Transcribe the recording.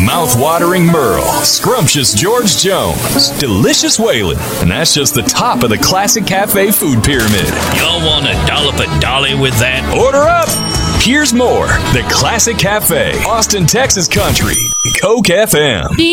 Mouth-watering Merle, scrumptious George Jones, delicious Waylon, and that's just the top of the Classic Cafe food pyramid. Y'all want a dollop of Dolly with that? Order up! Here's more. The Classic Cafe, Austin, Texas Country, Coke FM.